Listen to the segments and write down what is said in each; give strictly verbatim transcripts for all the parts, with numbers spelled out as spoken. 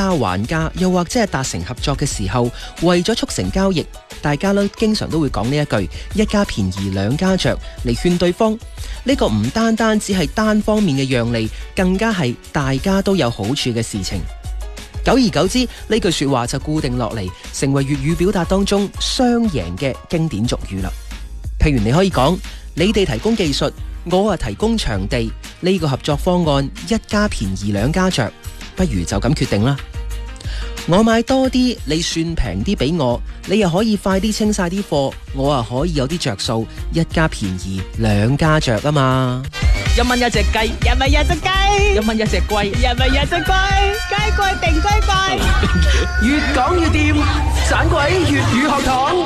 家還價，又或者係達成合作嘅時候，為咗促成交易，大家都經常都會講呢一句一家便宜兩家着嚟勸對方。呢個唔單單只係單方面嘅讓利，更加係大家都有好處嘅事情。久而久之，呢句說話就固定落嚟，成為粵語表達當中雙贏嘅經典俗語啦。譬如你可以講，你哋提供技術，我啊提供場地，呢個合作方案一家便宜兩家着，不如就咁決定啦。我買多啲，你算平啲俾我，你又可以快啲清晒啲貨，我啊可以有啲着數，一家便宜兩家着啊嘛。 一蚊一隻雞，一蚊一隻雞，一蚊一隻龜，一蚊一隻龜，雞貴定龜貴， 越講越掂，盞鬼粵語學堂。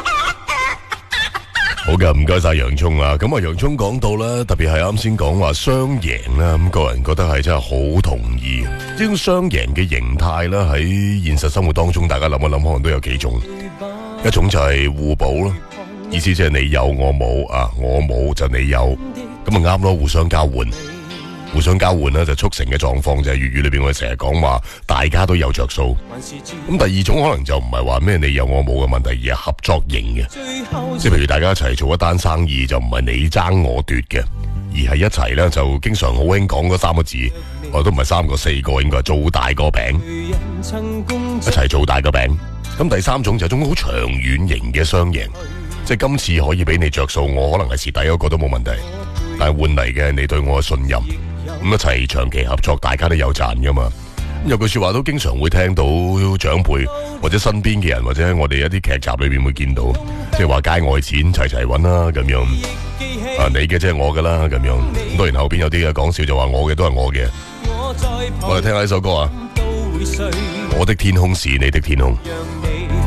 好嘅，唔該晒洋蔥啊！咁啊，洋蔥講到啦，特別係啱先講話雙贏啦，咁個人覺得係真係好同意。呢種雙贏嘅形態啦，喺現實生活當中，大家諗一諗，可能都有幾種。一種就係互補咯，意思即係你有我冇啊，我冇就你有，咁啊啱咯，互相交換。互相交換咧就促成嘅狀況就係粵語裏邊我哋成日講話大家都有着數。咁第二種可能就唔係話咩你有我冇嘅問題，而係合作型嘅，即係譬如大家一齊做一單生意就唔係你爭我奪嘅，而係一齊咧就經常好興講嗰三個字，我都唔係三個四個，應該係做大個餅，一齊做大個餅。咁第三種就係一種好長遠型嘅雙贏，即係今次可以俾你着數，我可能係蝕底嗰個都冇問題，但係換嚟嘅你對我嘅信任。咁一齊長期合作，大家都有賺噶嘛。有句說話都經常會聽到長輩或者身邊嘅人，或者我哋一啲劇集裏邊會見到，即係話街外錢齊齊搵啦咁樣。啊，你嘅即係我噶啦咁樣。咁當然後邊有啲嘅講笑就話我嘅都係我嘅。我哋聽下呢首歌啊，我的天空是你的天空。